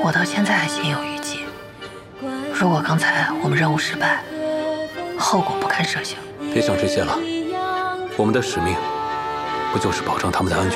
我到现在还心有余悸。如果刚才我们任务失败，后果不堪设想。 别想这些了，我们的使命不就是保障他们的安全？